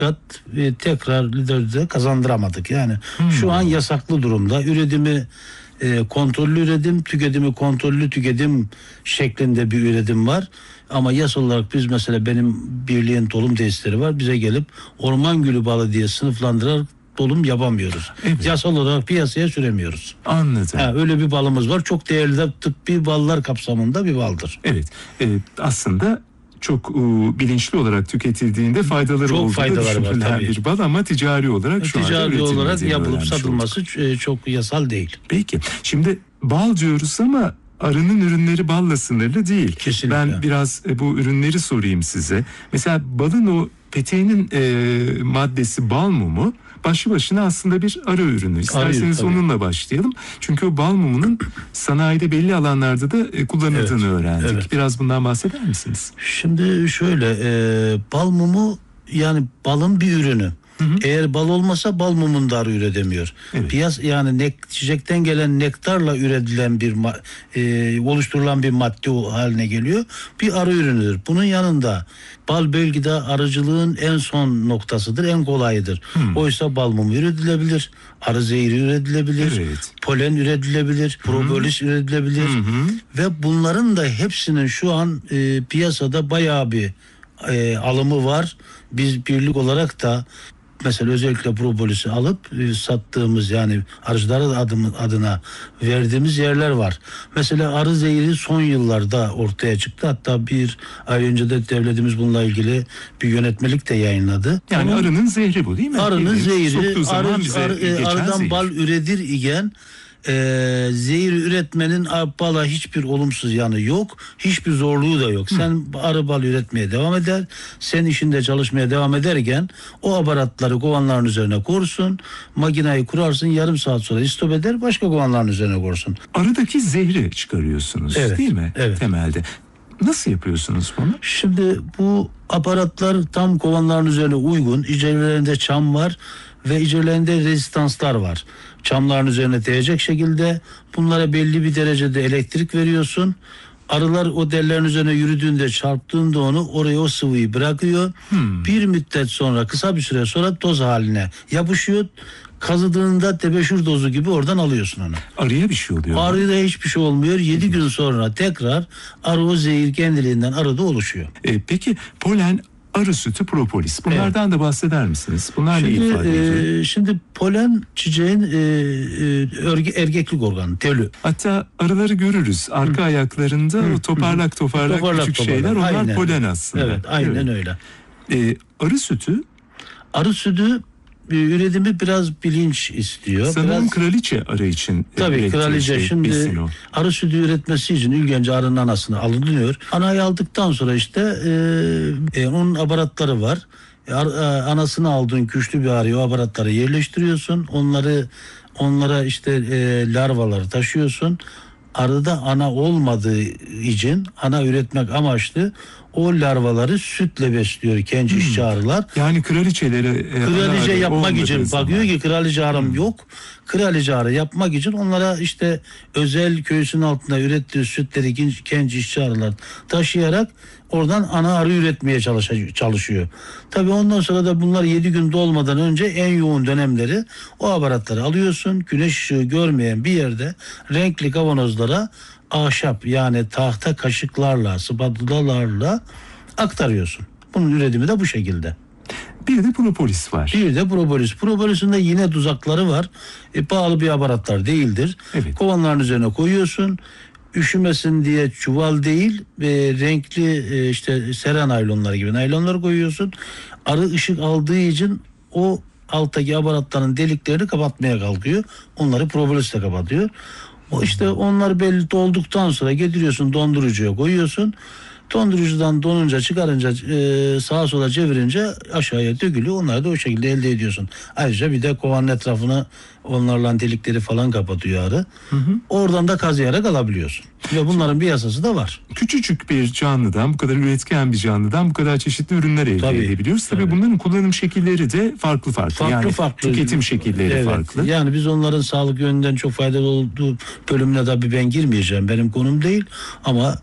tekrar de kazandıramadık. Yani şu an yasaklı durumda. Üretimi kontrollü üretim, tüketimi kontrollü tüketim şeklinde bir üretim var. Ama yasal olarak biz mesela benim birliğin dolum tesisleri var. Bize gelip orman gülü balı diye sınıflandırarak dolum yapamıyoruz. Evet. Yasal olarak piyasaya süremiyoruz. Anladım. Öyle bir balımız var. Çok değerli de tıbbi ballar kapsamında bir baldır. Evet. Aslında çok bilinçli olarak tüketildiğinde faydaları çok olduğu faydaları var tabii. bir bal ama ticari olarak şu anda ticari olarak yapılıp öğrenmiş satılması olduk. çok yasal değil. Peki. Şimdi bal diyoruz ama arının ürünleri balla sınırlı değil. Kesinlikle. Ben biraz bu ürünleri sorayım size. Mesela balın o peteğinin maddesi bal mumu başlı başına aslında bir arı ürünü. İsterseniz tabii. onunla başlayalım. Çünkü o bal mumunun sanayide belli alanlarda da kullanıldığını öğrendik. evet. Biraz bundan bahseder misiniz? Şimdi şöyle bal mumu yani balın bir ürünü. Eğer bal olmasa bal mumunu da arı üretemiyor. Evet. Yani çiçekten gelen nektarla üretilen oluşturulan bir madde haline geliyor. Bir arı ürünüdür. Bunun yanında bal bölgede arıcılığın en son noktasıdır, en kolayıdır. Oysa bal mumu üretilebilir, arı zehri üretilebilir, Evet. polen üretilebilir, propolis üretilebilir ve bunların da hepsinin şu an piyasada bayağı bir alımı var. Biz birlik olarak da mesela özellikle propolisi alıp sattığımız yani arıcılara adına verdiğimiz yerler var. Mesela arı zehri son yıllarda ortaya çıktı. Hatta bir ay önce de devletimiz bununla ilgili bir yönetmelik de yayınladı. Yani arının zehri bu değil mi? Arının zehri, arıdan zehir. bal üretir iken zehir üretmenin bala hiçbir olumsuz yanı yok. Hiçbir zorluğu da yok. Sen arı bal üretmeye devam eder. Sen işinde çalışmaya devam ederken o aparatları kovanların üzerine korsun. Makinayı kurarsın. Yarım saat sonra istop eder. Başka kovanların üzerine korsun. Arıdaki zehri çıkarıyorsunuz değil mi? Evet. Temelde. Nasıl yapıyorsunuz bunu? Şimdi bu aparatlar tam kovanların üzerine uygun. İçerilerinde çam var ve içerilerinde rezistanslar var. Çamların üzerine değecek şekilde bunlara belli bir derecede elektrik veriyorsun. Arılar o dellerin üzerine yürüdüğünde, çarptığında oraya o sıvıyı bırakıyor. Bir müddet sonra, kısa bir süre sonra toz haline yapışıyor. Kazıdığında tebeşir dozu gibi oradan alıyorsun onu. Arıya bir şey oluyor. Arıya hiçbir şey olmuyor. 7 gün sonra tekrar arı o zehir kendiliğinden arıda oluşuyor. Peki polen, arı sütü, propolis. Bunlardan da bahseder misiniz? Bunlar ne ifade ediyor? Şimdi polen çiçeğin erkeklik organı, tölü. Hatta arıları görürüz. Arka ayaklarında o toparlak küçük şeyler. Onlar aynen. Polen aslında. Evet, aynen öyle. Arı sütü? Arı sütü üretimi biraz bilinç istiyor. Sanırım kraliçe arı için. Tabii kraliçe şimdi o. arı sütü üretmesi için ilk önce arının anasını alınıyor. Anayı aldıktan sonra işte onun aparatları var. Anasını aldığın güçlü bir arıya o aparatları yerleştiriyorsun. Onlara işte larvaları taşıyorsun. Arıda ana olmadığı için ana üretmek amaçlı o larvaları sütle besliyor genç işçi arılar. Yani kraliçeleri kraliçe yapmak için bakıyor ki kraliçe arım yok. Kraliçe arı yapmak için onlara işte özel köysün altında ürettiği sütleri genç işçi arılar taşıyarak oradan ana arı üretmeye çalışıyor. Tabii ondan sonra da bunlar 7 gün dolmadan önce en yoğun dönemleri o aparatları alıyorsun. Güneş ışığı görmeyen bir yerde renkli kavanozlara ahşap yani tahta kaşıklarla, spatulalarla aktarıyorsun. Bunun üretimi de bu şekilde. Bir de propolis var. Bir de propolis. Propolis'in de yine tuzakları var. Pahalı bir aparatlar değildir. Evet. Kovanların üzerine koyuyorsun. Üşümesin diye çuval değil renkli işte sera naylonları gibi naylonları koyuyorsun. Arı ışık aldığı için o alttaki aparatların deliklerini kapatmaya kalkıyor. Onları propolisle kapatıyor. O işte onlar belli dolduktan sonra getiriyorsun dondurucuya koyuyorsun. Dondurucudan donunca çıkarınca sağa sola çevirince aşağıya dökülüyor. Onları da o şekilde elde ediyorsun. Ayrıca bir de kovanın etrafını onlarla delikleri falan kapatıyor arı. Oradan da kazıyarak alabiliyorsun. Ve bunların bir yasası da var. Küçücük bir canlıdan, bu kadar üretken bir canlıdan bu kadar çeşitli ürünler elde edebiliyoruz. Tabii bunların kullanım şekilleri de farklı. Yani tüketim şekilleri farklı. Yani biz onların sağlık yönünden çok faydalı olduğu bölümüne tabii ben girmeyeceğim. Benim konum değil. Ama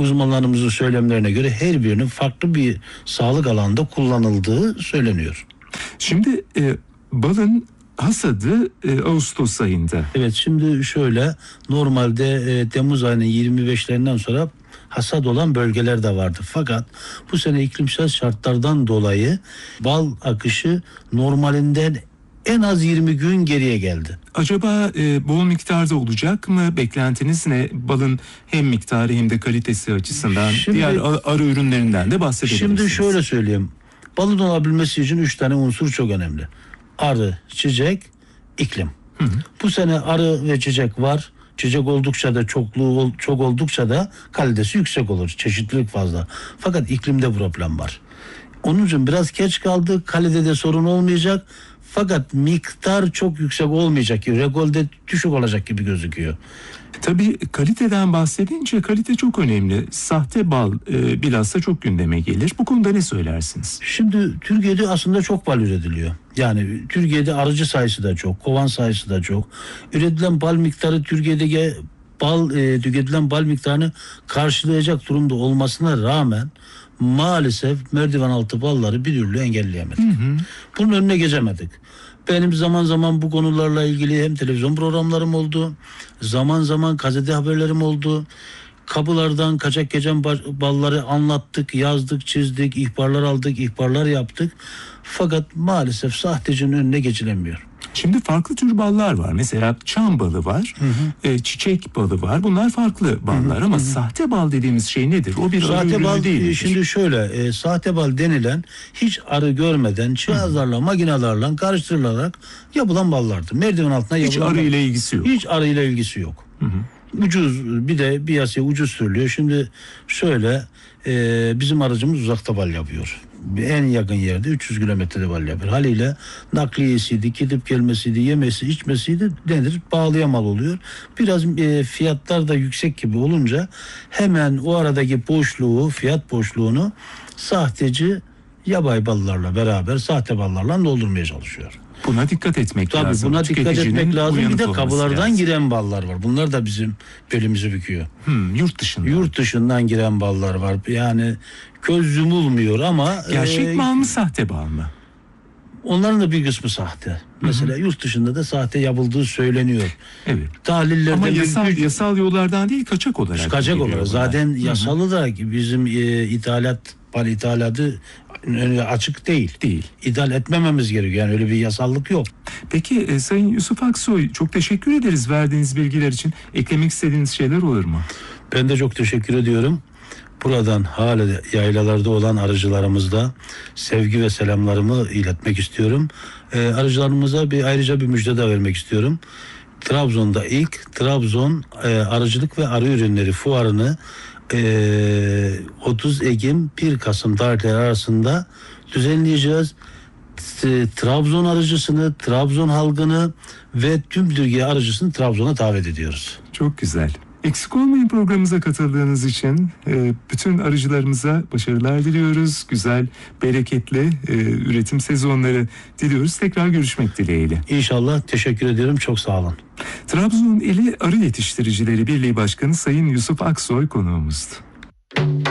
uzmanlarımızın söylemlerine göre her birinin farklı bir sağlık alanında kullanıldığı söyleniyor. Şimdi balın hasadı Ağustos ayında. Evet, şimdi şöyle, normalde Temmuz ayının 25'lerinden sonra hasat olan bölgeler de vardı. Fakat bu sene iklimsel şartlardan dolayı bal akışı normalinden en az 20 gün geriye geldi. Acaba bol miktarda olacak mı? Beklentiniz ne? Balın hem miktarı hem de kalitesi açısından diğer arı ürünlerinden de bahsedebilirsiniz. Şimdi şöyle söyleyeyim. Balın olabilmesi için 3 tane unsur çok önemli. Arı, çiçek, iklim. Bu sene arı ve çiçek var. Çiçek oldukça da çok oldukça da kalitesi yüksek olur. Çeşitlilik fazla. Fakat iklimde problem var. Onun için biraz geç kaldı. Kalitede sorun olmayacak. Fakat miktar çok yüksek olmayacak gibi. Rekolte düşük olacak gibi gözüküyor. Tabii kaliteden bahsedince kalite çok önemli. Sahte bal bilhassa çok gündeme gelir. Bu konuda ne söylersiniz? Şimdi Türkiye'de aslında çok bal üretiliyor. Yani Türkiye'de arıcı sayısı da çok, kovan sayısı da çok. Üretilen bal miktarı Türkiye'deki tüketilen bal miktarını karşılayacak durumda olmasına rağmen maalesef merdiven altı balları bir türlü engelleyemedik. Bunun önüne geçemedik. Benim zaman zaman bu konularla ilgili hem televizyon programlarım oldu, zaman zaman gazete haberlerim oldu. Kapılardan kaçak geçen balları anlattık, yazdık, çizdik, ihbarlar aldık, ihbarlar yaptık. Fakat maalesef sahtecinin önüne geçilemiyor. Şimdi farklı tür ballar var. Mesela çam balı var, çiçek balı var. Bunlar farklı ballar ama sahte bal dediğimiz şey nedir? O bir arı ürünü değil. Şimdi şöyle, sahte bal denilen hiç arı görmeden cihazlarla, makinelerle karıştırılarak yapılan ballardır. Merdiven altına yapılan. Hiç arı ile ilgisi yok. Hiç arı ile ilgisi yok. Ucuz, bir de piyasaya ucuz sürülüyor. Şimdi şöyle, bizim aracımız uzakta bal yapıyor. En yakın yerde 300 kilometrede bal yapıyor. Haliyle nakliyesiydi, gidip gelmesiydi, yemesi, içmesiydi denir. Pahalıya mal oluyor. Biraz fiyatlar da yüksek gibi olunca hemen o aradaki boşluğu, fiyat boşluğunu sahteci yabay ballarla beraber sahte ballarla doldurmaya çalışıyor. Buna dikkat etmek lazım. Tabii buna dikkat etmek lazım. Bir de kapılardan giren ballar var. Bunlar da bizim belimizi büküyor. Yurt dışından. Yurt dışından giren ballar var. Yani göz yumulmuyor ama... Gerçek bal mı, sahte bal mı? Onların da bir kısmı sahte. Mesela yurt dışında da sahte yapıldığı söyleniyor. Evet. Tahlillerde ama yasal yollardan değil, kaçak olarak. Kaçak olarak. Zaten yasalı da bizim bal ithalatı açık değil. İthal etmememiz gerekiyor. Yani öyle bir yasallık yok. Peki Sayın Yusuf Aksoy, çok teşekkür ederiz verdiğiniz bilgiler için. Eklemek istediğiniz şeyler olur mu? Ben de çok teşekkür ediyorum. Buradan hala yaylalarda olan arıcılarımızda sevgi ve selamlarımı iletmek istiyorum. Arıcılarımıza ayrıca bir müjde de vermek istiyorum. Trabzon'da ilk Trabzon Arıcılık ve Arı Ürünleri Fuarı'nı 30 Ekim 1 Kasım tarihleri arasında düzenleyeceğiz. Trabzon arıcısını, Trabzon halkını ve tüm Türkiye arıcısını Trabzon'a davet ediyoruz. Çok güzel. Eksik olmayın programımıza katıldığınız için. Bütün arıcılarımıza başarılar diliyoruz. Güzel, bereketli üretim sezonları diliyoruz. Tekrar görüşmek dileğiyle. İnşallah. Teşekkür ediyorum. Çok sağ olun. Trabzon İli Arı Yetiştiricileri Birliği Başkanı Sayın Yusuf Aksoy konuğumuzdu.